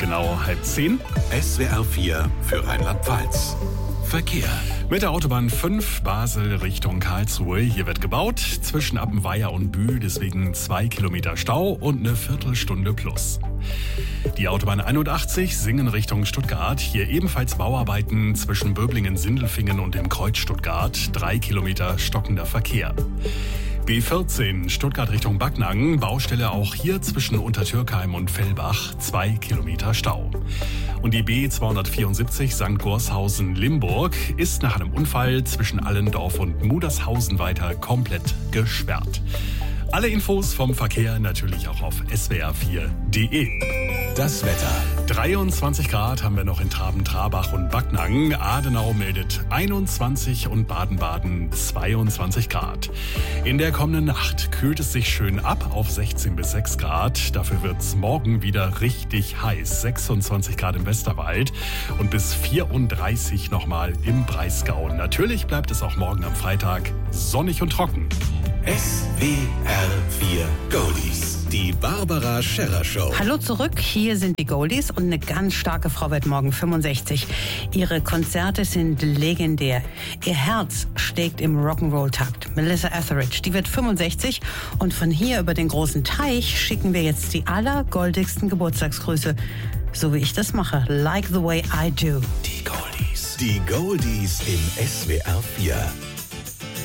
genau 9:30. SWR 4 für Rheinland-Pfalz. Verkehr. Mit der Autobahn 5 Basel Richtung Karlsruhe. Hier wird gebaut zwischen Appenweier und Bühl, deswegen 2 Kilometer Stau und eine Viertelstunde plus. Die Autobahn 81 Singen Richtung Stuttgart. Hier ebenfalls Bauarbeiten zwischen Böblingen-Sindelfingen und dem Kreuz Stuttgart. 3 Kilometer stockender Verkehr. B14 Stuttgart Richtung Backnang. Baustelle auch hier zwischen Untertürkheim und Fellbach. 2 Kilometer Stau. Und die B274 St. Gorshausen-Limburg ist nach einem Unfall zwischen Allendorf und Mudershausen weiter komplett gesperrt. Alle Infos vom Verkehr natürlich auch auf swr4.de. Das Wetter. 23 Grad haben wir noch in Traben-Trarbach und Backnang. Adenau meldet 21 und Baden-Baden 22 Grad. In der kommenden Nacht kühlt es sich schön ab auf 16 bis 6 Grad. Dafür wird es morgen wieder richtig heiß. 26 Grad im Westerwald und bis 34 nochmal im Breisgau. Natürlich bleibt es auch morgen am Freitag sonnig und trocken. SWR 4 Goldies. Die Barbara Scherrer Show. Hallo zurück, hier sind die Goldies und eine ganz starke Frau wird morgen 65. Ihre Konzerte sind legendär. Ihr Herz schlägt im Rock'n'Roll-Takt. Melissa Etheridge, die wird 65 und von hier über den großen Teich schicken wir jetzt die allergoldigsten Geburtstagsgrüße. So wie ich das mache. Like the way I do. Die Goldies. Die Goldies im SWR 4.